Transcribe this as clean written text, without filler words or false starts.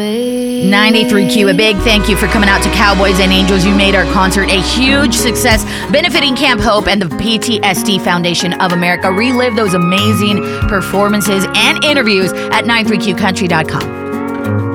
93Q, a big thank you for coming out to Cowboys and Angels. You made our concert a huge success, benefiting Camp Hope and the PTSD Foundation of America. Relive those amazing performances and interviews at 93QCountry.com.